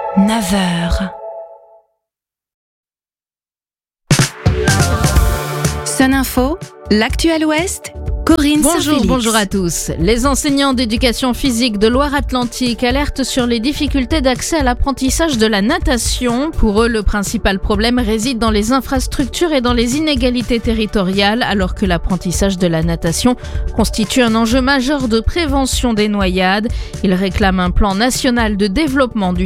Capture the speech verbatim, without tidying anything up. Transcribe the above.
neuf heures. Sun Info, l'actuel Ouest, Corinne Bonjour, Saint-Félix. bonjour à tous. Les enseignants d'éducation physique de Loire-Atlantique alertent sur les difficultés d'accès à l'apprentissage de la natation. Pour eux, le principal problème réside dans les infrastructures et dans les inégalités territoriales, alors que l'apprentissage de la natation constitue un enjeu majeur de prévention des noyades. Ils réclament un plan national de développement du